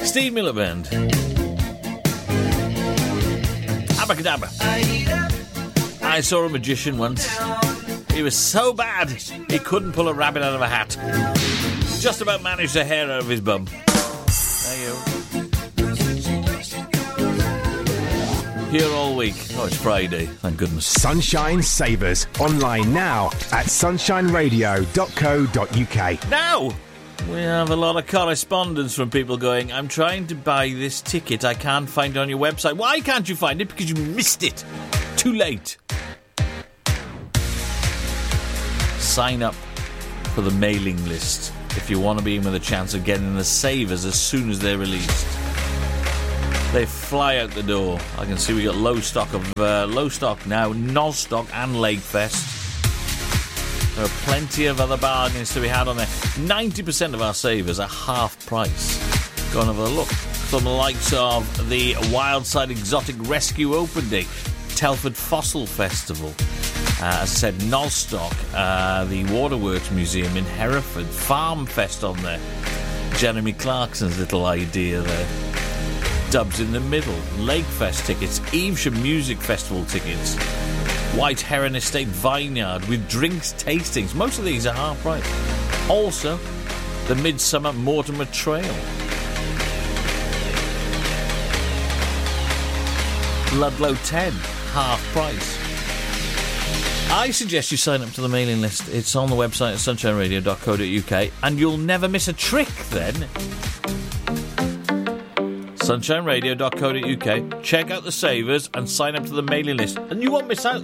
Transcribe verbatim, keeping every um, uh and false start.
Steve Miller Band. Abracadabra. I saw a magician once. He was so bad he couldn't pull a rabbit out of a hat. Just about managed a hair out of his bum. There you go. Here all week. Oh, it's Friday, thank goodness. Sunshine Savers. Online now at sunshine radio dot co dot uk. Now, we have a lot of correspondence from people going, I'm trying to buy this ticket, I can't find it on your website. Why can't you find it? Because you missed it. Too late. Sign up for the mailing list if you want to be in with a chance of getting the savers as soon as they're released. They fly out the door. I can see we got low stock of uh, low stock now, Nostock and Lakefest. There are plenty of other bargains to be had on there. ninety percent of our savers are half price. Go and have a look. From the likes of the Wildside Exotic Rescue Open Day, Telford Fossil Festival, uh, as I said, Nostock, uh, the Waterworks Museum in Hereford, Farm Fest on there, Jeremy Clarkson's little idea there. Dubs in the Middle, Lakefest tickets, Evesham Music Festival tickets, White Heron Estate Vineyard with drinks tastings. Most of these are half price. Also, the Midsummer Mortimer Trail. Ludlow ten, half price. I suggest you sign up to the mailing list. It's on the website at sunshine radio dot co dot uk, and you'll never miss a trick then. sunshine radio dot co dot uk. Check out the savers and sign up to the mailing list, and you won't miss out.